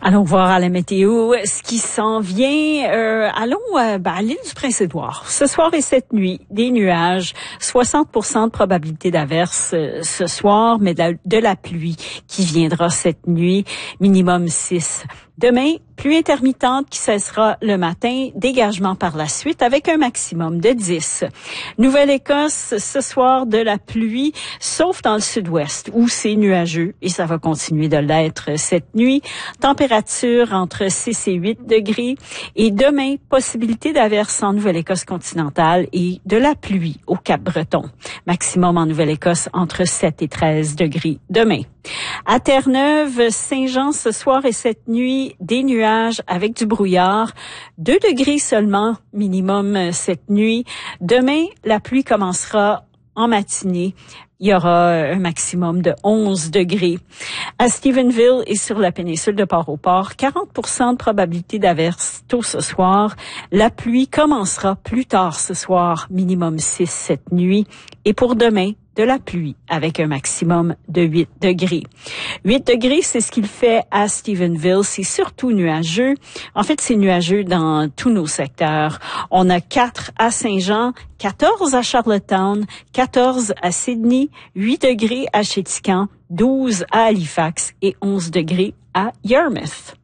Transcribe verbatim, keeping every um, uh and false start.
Allons voir à la météo ce qui s'en vient. Euh, allons euh, ben, à l'île du Prince-Édouard. Ce soir et cette nuit, des nuages, soixante pour cent de probabilité d'averse euh, ce soir, mais de la, de la pluie qui viendra cette nuit, minimum six. Demain, pluie intermittente qui cessera le matin, dégagement par la suite avec un maximum de dix. Nouvelle-Écosse, ce soir de la pluie, sauf dans le sud-ouest où c'est nuageux et ça va continuer de l'être cette nuit. Température entre six et huit degrés et demain, possibilité d'averse en Nouvelle-Écosse continentale et de la pluie au Cap-Breton. Maximum en Nouvelle-Écosse entre sept et treize degrés demain. À Terre-Neuve, Saint-Jean, ce soir et cette nuit, des nuages avec du brouillard. deux degrés seulement, minimum cette nuit. Demain, la pluie commencera en matinée. Il y aura un maximum de onze degrés. À Stephenville et sur la péninsule de Port-au-Port, quarante pour cent de probabilité d'averse tôt ce soir. La pluie commencera plus tard ce soir, minimum six cette nuit. Et pour demain, de la pluie avec un maximum de huit degrés. huit degrés, c'est ce qu'il fait à Stephenville. C'est surtout nuageux. En fait, c'est nuageux dans tous nos secteurs. On a quatre à Saint-Jean, quatorze à Charlottetown, quatorze à Sydney, huit degrés à Chéticamp, douze à Halifax et onze degrés à Yarmouth.